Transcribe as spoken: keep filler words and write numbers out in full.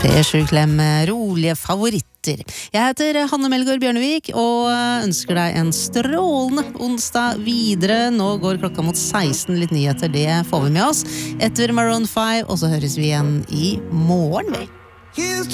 P-sju-klem med rolige favoritter. Jeg heter Hanne Melgaard Bjørnevik og ønsker deg en strålende onsdag videre. Nå går klokka mot seksten, litt nyheter, det får vi med oss. Etter Maroon five, og så høres vi igjen i morgen.